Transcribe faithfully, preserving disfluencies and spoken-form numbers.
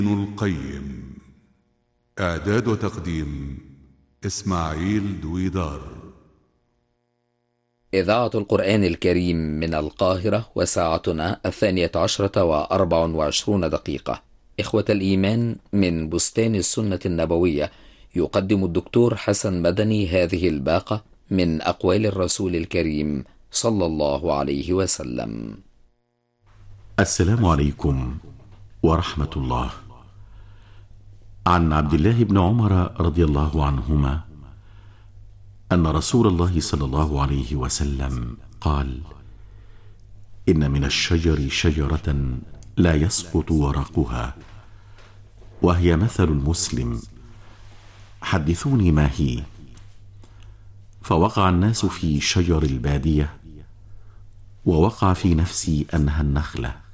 ابن القيم. إعداد وتقديم إسماعيل دويدار. إذاعة القرآن الكريم من القاهرة، وساعتنا الثانية عشرة وأربع وعشرون دقيقة. إخوة الإيمان، من بستان السنة النبوية يقدم الدكتور حسن مدني هذه الباقة من أقوال الرسول الكريم صلى الله عليه وسلم. السلام عليكم ورحمة الله. عن عبد الله بن عمر رضي الله عنهما أن رسول الله صلى الله عليه وسلم قال: إن من الشجر شجرة لا يسقط ورقها، وهي مثل المسلم، حدثوني ما هي. فوقع الناس في شجر البادية، ووقع في نفسي أنها النخلة،